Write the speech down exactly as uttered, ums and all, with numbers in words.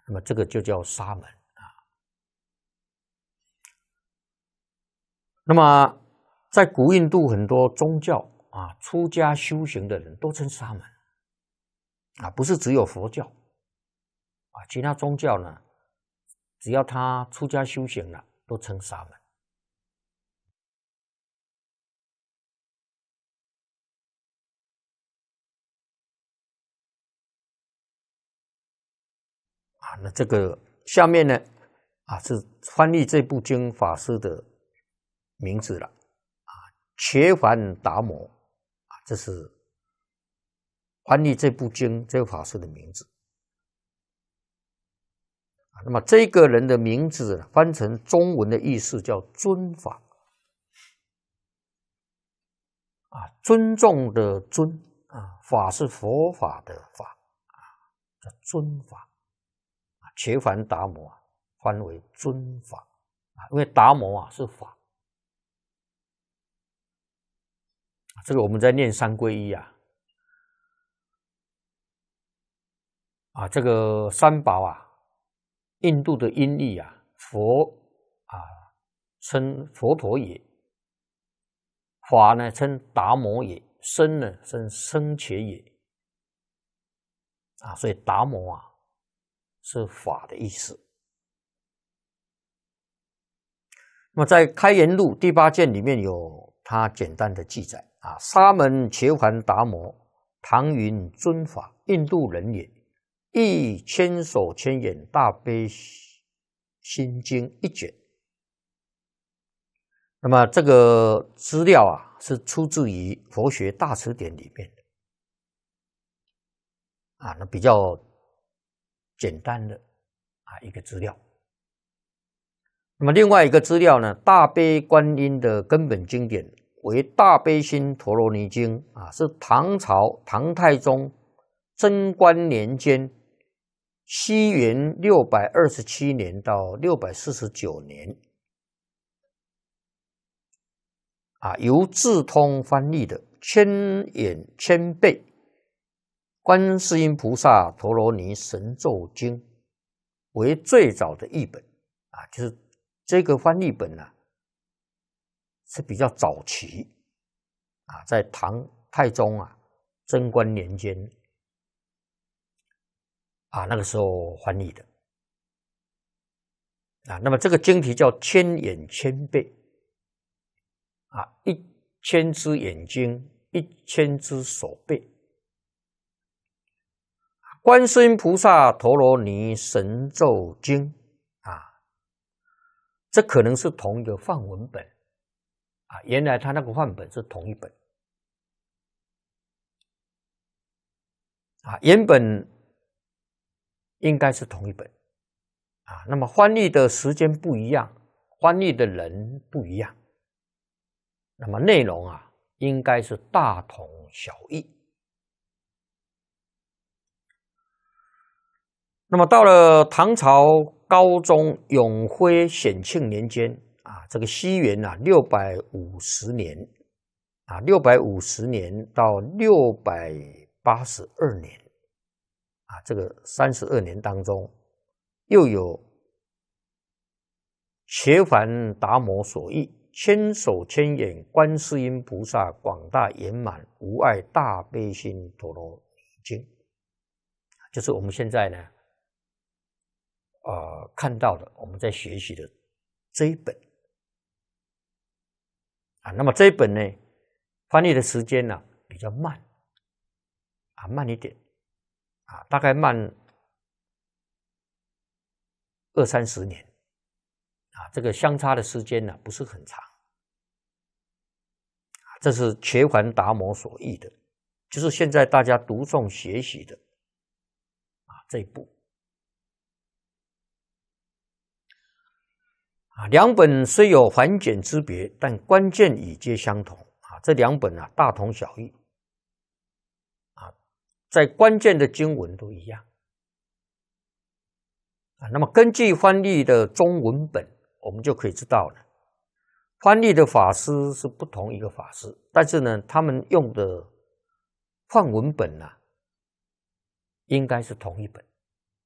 那么这个就叫沙门啊。那么在古印度很多宗教啊，出家修行的人都称沙门啊，不是只有佛教啊，其他宗教呢，只要他出家修行了，都称沙门。啊，那这个下面呢，啊是翻译这部经法师的名字了，啊，伽梵达摩，啊，这是翻译这部经这个法师的名字。啊，那么这个人的名字翻成中文的意思叫尊法，啊，尊重的尊，啊，法是佛法的法，啊，叫尊法。伽梵达摩啊，翻为尊法啊，因为达摩啊是法啊，这个我们在念三皈依啊，啊，这个三宝啊，印度的音译啊，佛啊称佛陀也，法呢称达摩也，僧呢称僧伽也啊，所以达摩啊是法的意思。那么在《开元录》第八卷里面有他简单的记载啊，沙门伽梵达摩，唐云尊法，印度人也，译千手千眼大悲心经一卷。那么这个资料啊，是出自于佛学大辞典里面的啊，那比较简单的啊一个资料。那么另外一个资料呢，大悲观音的根本经典为《大悲心陀罗尼经》啊，是唐朝唐太宗贞观年间，西元六百二十七年到六百四十九年啊，由智通翻译的《千眼千倍观世音菩萨陀罗尼神咒经》为最早的译本啊，就是这个翻译本呢、啊、是比较早期啊，在唐太宗啊贞观年间啊那个时候翻译的啊。那么这个经题叫千眼千倍啊，一千只眼睛，一千只手背。观世音菩萨陀罗尼神咒经啊，这可能是同一个梵文本啊，原来他那个梵本是同一本啊，原本应该是同一本啊，那么翻译的时间不一样，翻译的人不一样，那么内容啊，应该是大同小异。那么到了唐朝高宗永徽显庆年间啊，这个西元啊六百五十年啊，六百五十年到六百八十二年啊，这个三十二年当中，又有伽梵达摩所译千手千眼观世音菩萨广大圆满无碍大悲心陀罗尼经，就是我们现在呢呃看到的，我们在学习的这一本啊。那么这一本呢，翻译的时间呢、啊、比较慢啊，慢一点啊，大概慢二三十年啊，这个相差的时间呢、啊、不是很长。这是伽梵达摩所译的，就是现在大家读诵学习的啊这一部啊。两本虽有繁简之别，但关键已皆相同啊。这两本啊大同小异啊，在关键的经文都一样啊。那么根据翻译的中文本，我们就可以知道了。翻译的法师是不同一个法师，但是呢，他们用的梵文本呢、啊，应该是同一本